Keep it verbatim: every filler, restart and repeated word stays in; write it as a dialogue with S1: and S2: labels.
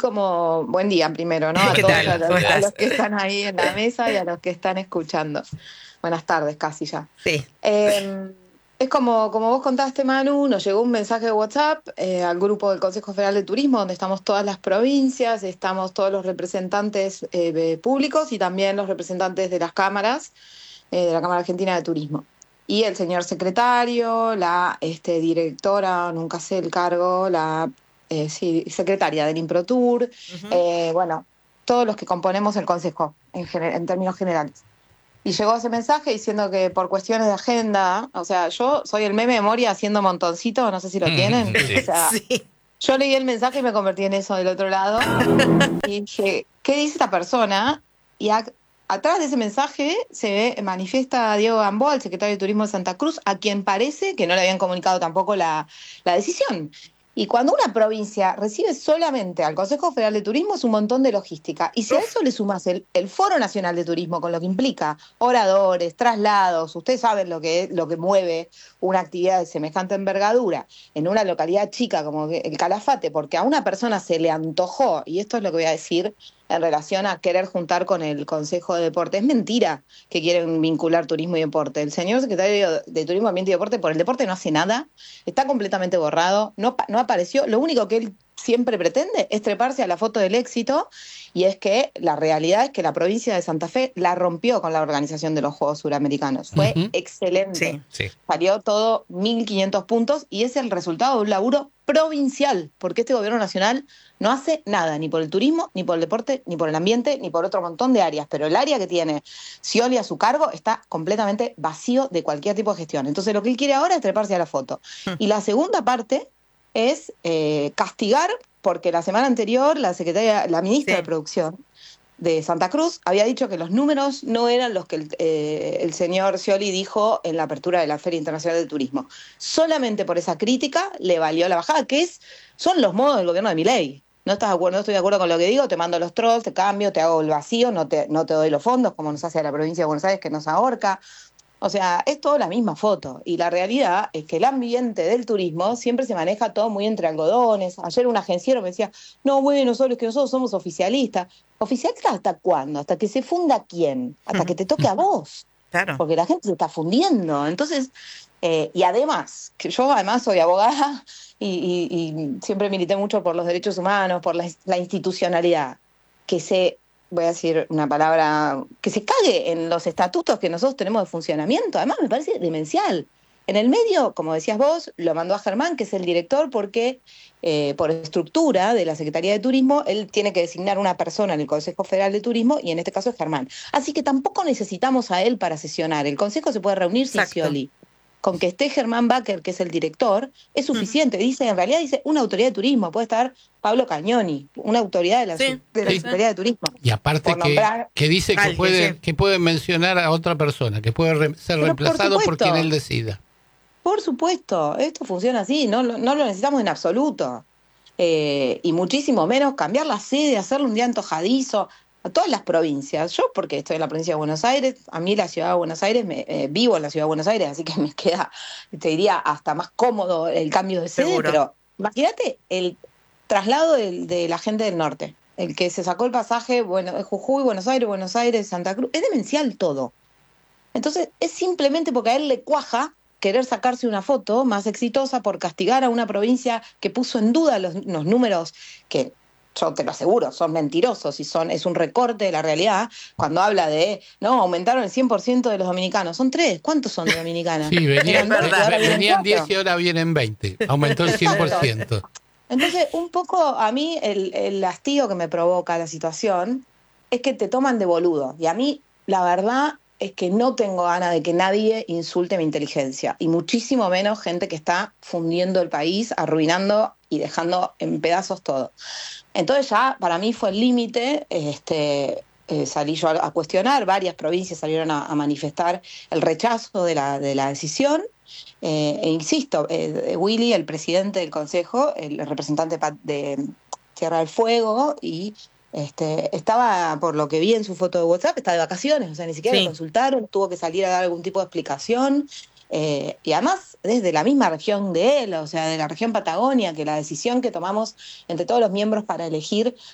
S1: como buen día primero, ¿no? A
S2: ¿Qué
S1: todos,
S2: tal?
S1: a
S2: ¿Cómo
S1: los, a
S2: estás?
S1: los que están ahí en la mesa y a los que están escuchando. Buenas tardes, casi ya.
S2: Sí.
S1: Eh, es como, como vos contaste, Manu, nos llegó un mensaje de WhatsApp eh, al grupo del Consejo Federal de Turismo, donde estamos todas las provincias, estamos todos los representantes eh, públicos y también los representantes de las cámaras, eh, de la Cámara Argentina de Turismo. Y el señor secretario, la este, directora, nunca sé el cargo, la eh, sí, secretaria del IMPROTUR,
S2: Ujú.
S1: eh, bueno, todos los que componemos el Consejo en, gener- en términos generales. Y llegó ese mensaje diciendo que por cuestiones de agenda, o sea, yo soy el meme de Moria haciendo montoncito, no sé si lo tienen. O
S3: Sí.
S1: sea,
S2: Sí.
S1: yo leí el mensaje y me convertí en eso del otro lado. Y dije, ¿qué dice esta persona? Y a- atrás de ese mensaje se ve, manifiesta Diego Gamboa, el secretario de Turismo de Santa Cruz, a quien parece que no le habían comunicado tampoco la, la decisión. Y cuando una provincia recibe solamente al Consejo Federal de Turismo es un montón de logística. Y si a
S2: Uf,
S1: eso le sumas el, el Foro Nacional de Turismo, con lo que implica oradores, traslados, ustedes saben lo que, lo que mueve una actividad de semejante envergadura en una localidad chica como el Calafate, porque a una persona se le antojó, y esto es lo que voy a decir en relación a querer juntar con el Consejo de Deporte. Es mentira que quieren vincular turismo y deporte. El señor secretario de Turismo, Ambiente y Deporte por el deporte no hace nada, está completamente borrado, no, no apareció. Lo único que él siempre pretende es treparse a la foto del éxito, y es que la realidad es que la provincia de Santa Fe la rompió con la organización de los Juegos Suramericanos. Fue
S3: Ujú.
S1: excelente.
S2: sí.
S3: Sí.
S1: Salió todo mil quinientos puntos y es el resultado de un laburo provincial, porque este gobierno nacional no hace nada, ni por el turismo, ni por el deporte, ni por el ambiente, ni por otro montón de áreas, pero el área que tiene Scioli a su cargo está completamente vacío de cualquier tipo de gestión. Entonces lo que él quiere ahora es treparse a la foto.
S2: Mm.
S1: Y la segunda parte es eh, castigar, porque la semana anterior la secretaria, la ministra de
S2: Sí.
S1: Producción de Santa Cruz había dicho que los números no eran los que el, eh, el señor Scioli dijo en la apertura de la Feria Internacional de Turismo. Solamente por esa crítica le valió la bajada, que es, son los modos del gobierno de Milei. No estás de acuerdo, no estoy de acuerdo con lo que digo, te mando los trolls, te cambio, te hago el vacío, no te, no te doy los fondos, como nos hace a la provincia de Buenos Aires, que nos ahorca. O sea, es toda la misma foto. Y la realidad es que el ambiente del turismo siempre se maneja todo muy entre algodones. Ayer un agenciero me decía, no, bueno, solo es que nosotros somos oficialistas. ¿Oficialistas hasta cuándo? ¿Hasta que se funda quién? Hasta que te toque a vos.
S2: Claro.
S1: Porque la gente se está fundiendo. Entonces, eh, y además, que yo además soy abogada y, y- y siempre milité mucho por los derechos humanos, por la, la institucionalidad. Que se, voy a decir una palabra, que se cague en los estatutos que nosotros tenemos de funcionamiento. Además, me parece demencial. En el medio, como decías vos, lo mandó a Germán, que es el director, porque eh, por estructura de la Secretaría de Turismo, él tiene que designar una persona en el Consejo Federal de Turismo, y en este caso es Germán. Así que tampoco necesitamos a él para sesionar. El Consejo se puede reunir sin
S2: Exacto.
S1: Scioli. Con que esté Germán Baker, que es el director, es
S2: Ujú.
S1: suficiente. Dice, en realidad dice una autoridad de turismo, puede estar Pablo Cañoni, una autoridad de la,
S2: Sí,
S1: de la
S2: sí,
S3: Sí.
S2: sí.
S1: Secretaría de Turismo,
S3: Y aparte
S1: por
S3: que,
S1: nombrar.
S3: que dice que
S2: Alguien,
S3: puede,
S2: sí.
S3: que puede mencionar a otra persona, que puede re- ser
S1: Pero por
S3: reemplazado por quien él
S1: supuesto,
S3: decida.
S1: por supuesto, esto funciona así, no, lo- no lo necesitamos en absoluto. Eh, y muchísimo menos cambiar la sede, hacerle un día antojadizo a todas las provincias. Yo, porque estoy en la provincia de Buenos Aires, a mí la ciudad de Buenos Aires, me, eh, vivo en la ciudad de Buenos Aires, así que me queda, te diría, hasta más cómodo el cambio de sede,
S2: Seguro.
S1: pero imagínate el traslado del- de la gente del norte, el que se sacó el pasaje, bueno, Jujuy, Buenos Aires, Buenos Aires, Santa Cruz, es demencial todo. Entonces, es simplemente porque a él le cuaja querer sacarse una foto más exitosa por castigar a una provincia que puso en duda los, los números que, yo te lo aseguro, son mentirosos y son, es un recorte de la realidad. Cuando habla de, no, aumentaron el cien por ciento de los dominicanos. Son tres. ¿Cuántos son de Dominicana?
S3: Sí,
S2: Sí, es
S1: Eran
S3: venían,
S1: dos y
S3: ve-
S2: verdad.
S1: ahora
S3: ve-
S1: vienen
S3: venían diez
S1: cuatro.
S3: y ahora vienen veinte. Aumentó el cien por
S1: Exacto.
S3: ciento.
S1: Entonces, un poco a mí el, el hastío que me provoca la situación es que te toman de boludo. Y a mí, la verdad, es que no tengo ganas de que nadie insulte mi inteligencia. Y muchísimo menos gente que está fundiendo el país, arruinando y dejando en pedazos todo. Entonces ya para mí fue el límite, este, eh, salí yo a, a cuestionar, varias provincias salieron a, a manifestar el rechazo de la, de la decisión. Eh, e insisto, eh, Willy, el presidente del Consejo, el representante de Tierra del Fuego, y este, estaba, por lo que vi en su foto de WhatsApp, está de vacaciones, o sea, ni siquiera lo
S2: Sí.
S1: consultaron, tuvo que salir a dar algún tipo de explicación. Eh, y además, desde la misma región de él, o sea, de la región Patagonia, que la decisión que tomamos entre todos los miembros para elegir